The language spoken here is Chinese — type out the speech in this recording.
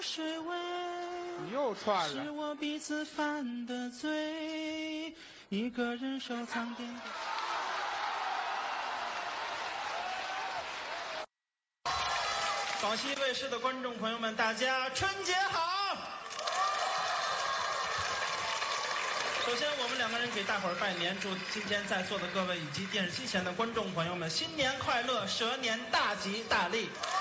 水味， 你又串了。 是我彼此犯的罪，一个人收藏点点。广西卫视的观众朋友们，大家春节好！首先，我们两个人给大伙儿拜年，祝今天在座的各位以及电视机前的观众朋友们新年快乐，蛇年大吉大利。